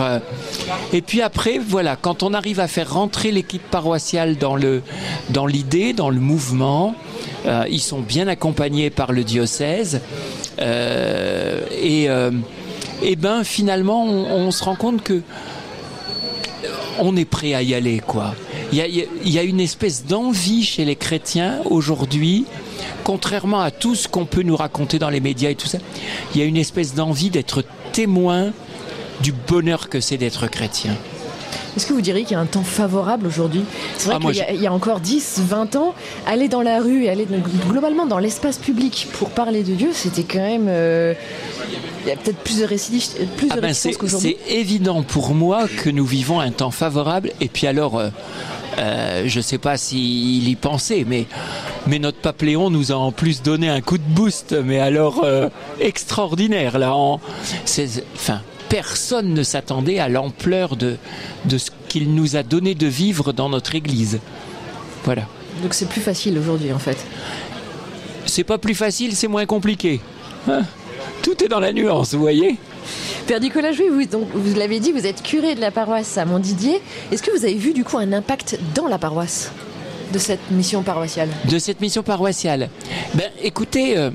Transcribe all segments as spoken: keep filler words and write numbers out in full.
Euh, et puis après, voilà, quand on arrive à faire rentrer l'équipe paroissiale dans le, dans l'idée, dans le mouvement, euh, ils sont bien accompagnés par le diocèse. Euh, et, euh, et ben finalement, on, on se rend compte que on est prêt à y aller, quoi. Il y a, il y a une espèce d'envie chez les chrétiens aujourd'hui, contrairement à tout ce qu'on peut nous raconter dans les médias et tout ça. Il y a une espèce d'envie d'être témoin du bonheur que c'est d'être chrétien. Est-ce que vous diriez qu'il y a un temps favorable aujourd'hui ? C'est vrai ah, qu'il y a, je... il y a encore dix, vingt ans, aller dans la rue et aller globalement dans l'espace public pour parler de Dieu, c'était quand même... Euh... Il y a peut-être plus de récits, plus ah de ben réticence qu'aujourd'hui. C'est évident pour moi que nous vivons un temps favorable. Et puis alors, euh, euh, je ne sais pas s'il y pensait, mais, mais notre pape Léon nous a en plus donné un coup de boost, mais alors euh, extraordinaire. Là, en, c'est, enfin, personne ne s'attendait à l'ampleur de, de ce qu'il nous a donné de vivre dans notre Église. Voilà. Donc c'est plus facile aujourd'hui, en fait. C'est pas plus facile, c'est moins compliqué. Hein ? Tout est dans la nuance, vous voyez. Père Nicolas Jouy, vous, donc, vous l'avez dit, vous êtes curé de la paroisse à Montdidier. Est-ce que vous avez vu du coup un impact dans la paroisse de cette mission paroissiale ? De cette mission paroissiale. Ben, écoutez, euh,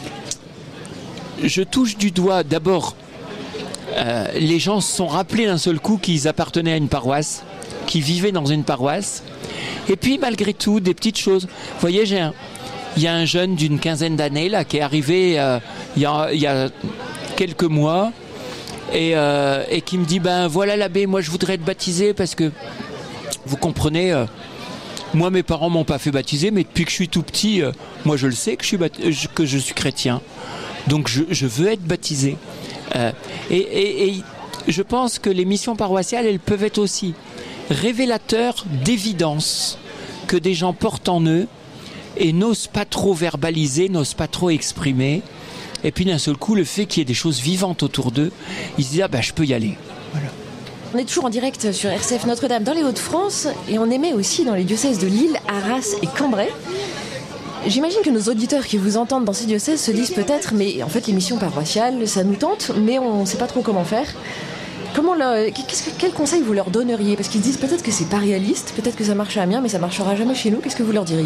je touche du doigt d'abord. Euh, les gens se sont rappelés d'un seul coup qu'ils appartenaient à une paroisse, qu'ils vivaient dans une paroisse. Et puis malgré tout, des petites choses. Vous voyez, j'ai un... Il y a un jeune d'une quinzaine d'années là qui est arrivé euh, il, y a, il y a quelques mois et, euh, et qui me dit ben voilà l'abbé, moi je voudrais être baptisé parce que vous comprenez, euh, moi mes parents m'ont pas fait baptiser, mais depuis que je suis tout petit, euh, moi je le sais que je suis, bat- que je suis chrétien, donc je, je veux être baptisé. Euh, et, et, et je pense que les missions paroissiales, elles peuvent être aussi révélateurs d'évidence que des gens portent en eux et n'osent pas trop verbaliser, n'osent pas trop exprimer. Et puis d'un seul coup, le fait qu'il y ait des choses vivantes autour d'eux, ils se disent « Ah ben, je peux y aller. » Voilà. On est toujours en direct sur R C F Notre-Dame dans les Hauts-de-France et on émet aussi dans les diocèses de Lille, Arras et Cambrai. J'imagine que nos auditeurs qui vous entendent dans ces diocèses se disent peut-être « Mais en fait, les missions paroissiales, ça nous tente, mais on ne sait pas trop comment faire. » Comment leur, qu'est-ce que, quel conseil vous leur donneriez ? Parce qu'ils disent peut-être que c'est pas réaliste, peut-être que ça marche à Amiens, mais ça marchera jamais chez nous. Qu'est-ce que vous leur diriez ?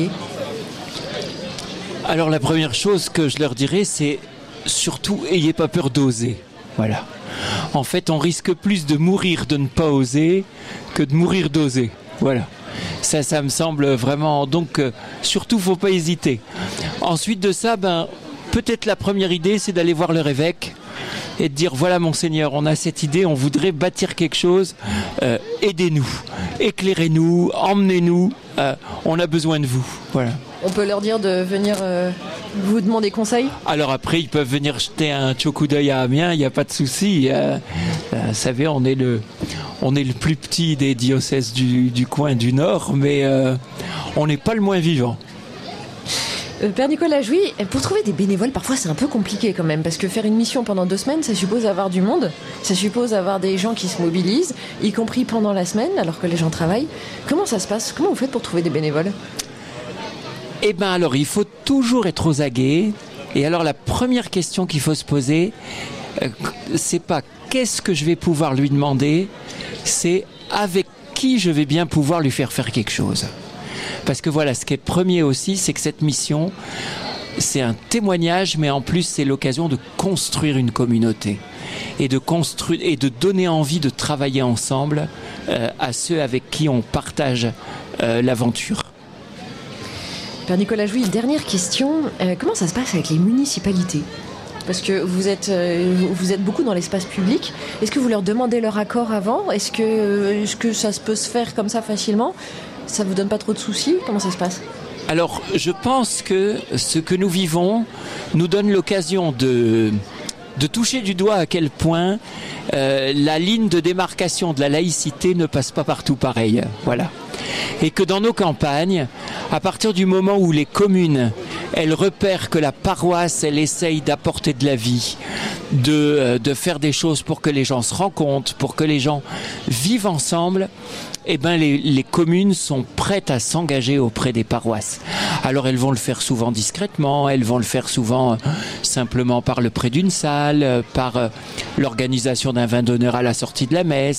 Alors la première chose que je leur dirais, c'est surtout ayez pas peur d'oser. Voilà. En fait, on risque plus de mourir de ne pas oser que de mourir d'oser. Voilà. Ça, ça me semble vraiment. Donc, euh, surtout, faut pas hésiter. Ensuite de ça, ben, peut-être la première idée, c'est d'aller voir leur évêque et de dire voilà Monseigneur, on a cette idée, on voudrait bâtir quelque chose, euh, aidez-nous, éclairez-nous, emmenez-nous, euh, on a besoin de vous. Voilà. On peut leur dire de venir euh, vous demander conseil ? Alors après, ils peuvent venir jeter un petit coup d'œil à Amiens, il n'y a pas de souci. Euh, euh, vous savez, on est le, on est le plus petit des diocèses du, du coin du Nord, mais euh, on n'est pas le moins vivant. Euh, Père Nicolas Jouy, pour trouver des bénévoles, parfois c'est un peu compliqué quand même, parce que faire une mission pendant deux semaines, ça suppose avoir du monde, ça suppose avoir des gens qui se mobilisent, y compris pendant la semaine, alors que les gens travaillent. Comment ça se passe ? Comment vous faites pour trouver des bénévoles ? Eh bien alors, il faut toujours être aux aguets. Et alors la première question qu'il faut se poser, euh, c'est pas qu'est-ce que je vais pouvoir lui demander, c'est avec qui je vais bien pouvoir lui faire faire quelque chose. Parce que voilà, ce qui est premier aussi, c'est que cette mission, c'est un témoignage, mais en plus c'est l'occasion de construire une communauté et de construire et de donner envie de travailler ensemble euh, à ceux avec qui on partage euh, l'aventure. Père Nicolas Jouy, dernière question. Euh, comment ça se passe avec les municipalités ? Parce que vous êtes, euh, vous êtes beaucoup dans l'espace public. Est-ce que vous leur demandez leur accord avant ? Est-ce que, est-ce que ça peut se faire comme ça facilement ? Ça ne vous donne pas trop de soucis ? Comment ça se passe ? Alors, je pense que ce que nous vivons nous donne l'occasion de, de toucher du doigt à quel point euh, la ligne de démarcation de la laïcité ne passe pas partout pareil. Voilà. Et que dans nos campagnes, à partir du moment où les communes, elles repèrent que la paroisse, elle essaye d'apporter de la vie, de, de faire des choses pour que les gens se rencontrent, pour que les gens vivent ensemble, eh ben les, les communes sont prêtes à s'engager auprès des paroisses. Alors elles vont le faire souvent discrètement, elles vont le faire souvent euh, simplement par le prêt d'une salle, euh, par euh, l'organisation d'un vin d'honneur à la sortie de la messe,